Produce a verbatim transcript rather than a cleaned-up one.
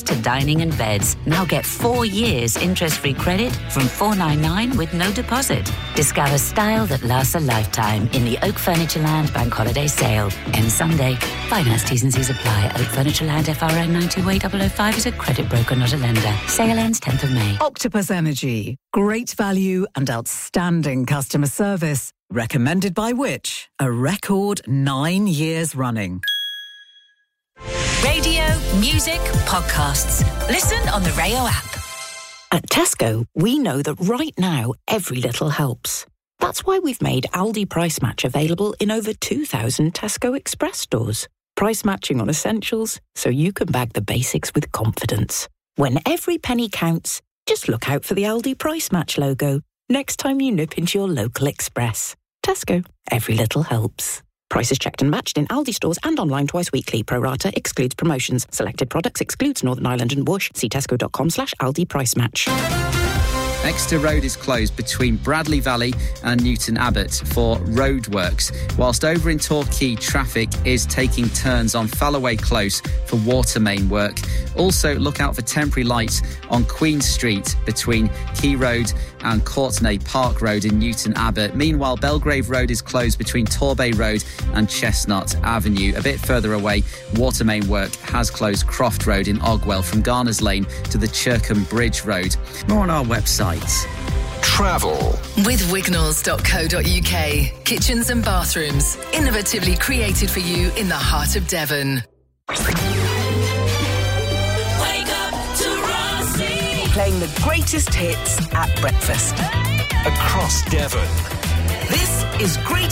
to dining and beds. Now get four years interest-free credit from four ninety-nine with no deposit. Discover style that lasts a lifetime in the Oak Furnitureland Bank Holiday Sale. Ends Sunday. Finance T's and C's apply. Oak Furnitureland F R N nine two eight zero zero five is a credit broker, not a lender. Sale ends tenth of May. Octopus Energy. Great value and outstanding customer service. Recommended by which? A record nine years running. Radio, music, podcasts. Listen on the Rayo app. At Tesco, we know that right now, every little helps. That's why we've made Aldi Price Match available in over two thousand Tesco Express stores. Price matching on essentials, so you can bag the basics with confidence. When every penny counts, just look out for the Aldi Price Match logo next time you nip into your local Express. Tesco, every little helps. Prices checked and matched in Aldi stores and online twice weekly. Pro rata excludes promotions. Selected products excludes Northern Ireland and Bush. See tesco.com slash Aldi Price Match. Exeter Road is closed between Bradley Valley and Newton Abbot for roadworks, whilst over in Torquay traffic is taking turns on Falloway Close for water main work. Also, look out for temporary lights on Queen Street between Key Road and Courtenay Park Road in Newton Abbot. Meanwhile, Belgrave Road is closed between Torbay Road and Chestnut Avenue. A bit further away, water main work has closed Croft Road in Ogwell from Garners Lane to the Chirkham Bridge Road. More on our website. Travel with wignalls dot co dot uk. Kitchens and bathrooms, innovatively created for you in the heart of Devon. Wake up to Rossi. Playing the greatest hits at breakfast across Devon. This is Great